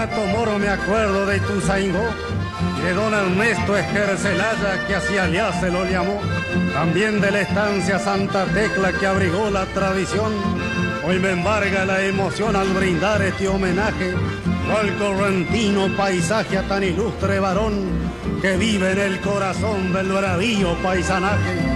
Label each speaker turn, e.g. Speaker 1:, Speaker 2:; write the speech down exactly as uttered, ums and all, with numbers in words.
Speaker 1: Renato Moro me acuerdo de Ituzaingó y de don Ernesto Esquercelaya que hacia allá se lo llamó, también de la estancia Santa Tecla que abrigó la tradición. Hoy me embarga la emoción al brindar este homenaje al correntino paisaje a tan ilustre varón que vive en el corazón del bravío paisanaje.